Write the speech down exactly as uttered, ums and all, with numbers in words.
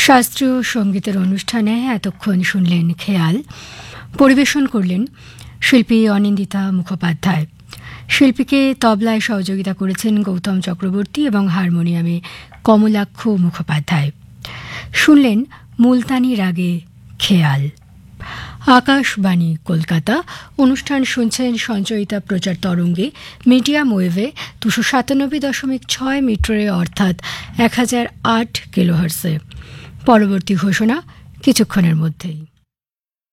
শাস্ত্রীয় সঙ্গীতের অনুষ্ঠানে এতক্ষণ শুনলেন খেয়াল। পরিবেশন করলেন শিল্পী অনিন্দিতা মুখোপাধ্যায়। শিল্পীকে তবলায় সহযোগিতা করেছেন গৌতম চক্রবর্তী এবং হারমোনিয়ামে কমলাক্ষ মুখোপাধ্যায়। শুনলেন মুলতানি রাগে খেয়াল। আকাশবাণী কলকাতা। অনুষ্ঠান শুনছেন সঞ্চয়িতা প্রচার তরঙ্গে মিডিয়াম ওয়েভে দুশো সাতানব্বই দশমিক ছয় মিটারে অর্থাৎ এক হাজার আট কিলোহার্টজে। পরবর্তী ঘোষণা কিছুক্ষণের মধ্যেই।